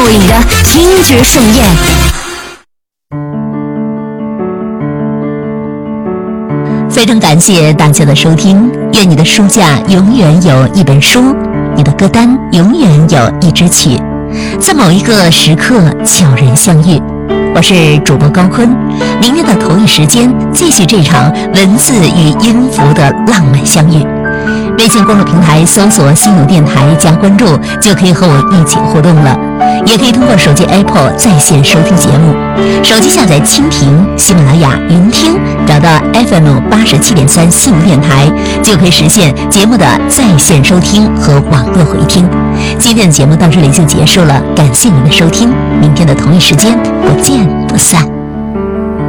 过瘾的听觉盛宴。非常感谢大家的收听，愿你的书架永远有一本书，你的歌单永远有一支曲，在某一个时刻悄然相遇。我是主播高坤，明天的同一时间继续这场文字与音符的浪漫相遇。微信公众平台搜索心有电台加关注，就可以和我一起互动了。也可以通过手机 Apple 在线收听节目，手机下载蜻蜓、喜马拉雅、云听，找到 FM87.3心有电台，就可以实现节目的在线收听和网络回听。今天的节目到这里就结束了，感谢您的收听，明天的同一时间不见不散。